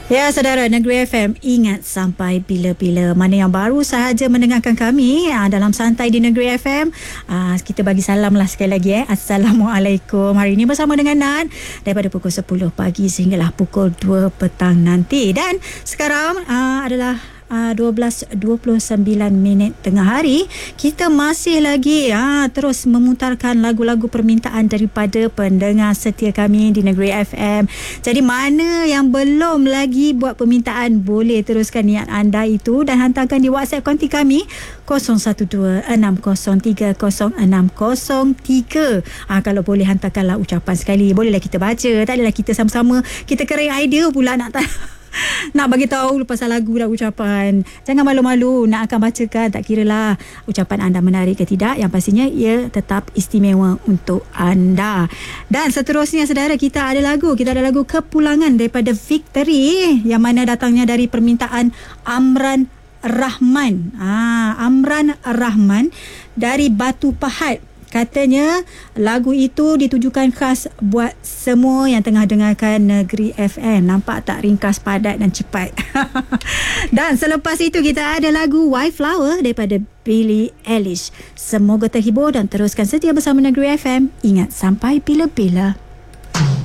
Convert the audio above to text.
Ya, saudara Negeri FM, ingat sampai bila-bila. Mana yang baru sahaja mendengarkan kami dalam Santai di Negeri FM, kita bagi salam lah sekali lagi. Assalamualaikum. Hari ini bersama dengan Nan daripada pukul 10 pagi sehinggalah pukul 2 petang nanti. Dan sekarang adalah 12.29 tengah hari. Kita masih lagi terus memutarkan lagu-lagu permintaan daripada pendengar setia kami di Negeri FM. Jadi mana yang belum lagi buat permintaan, boleh teruskan niat anda itu dan hantarkan di WhatsApp konti kami 0126030603. Kalau boleh hantarkanlah ucapan sekali. Bolehlah kita baca. Tak adalah kita sama-sama kita kering idea pula nak bagi tahu pasal lagu dan ucapan. Jangan malu-malu nak akan bacakan, tak kiralah ucapan anda menarik ke tidak, yang pastinya ia tetap istimewa untuk anda. Dan seterusnya saudara, kita ada lagu Kepulangan daripada Victory, yang mana datangnya dari permintaan Amran Rahman. Amran Rahman dari Batu Pahat. Katanya lagu itu ditujukan khas buat semua yang tengah dengarkan Negeri FM. Nampak tak ringkas, padat dan cepat. Dan selepas itu kita ada lagu White Flower daripada Billie Eilish. Semoga terhibur dan teruskan setia bersama Negeri FM. Ingat sampai bila-bila.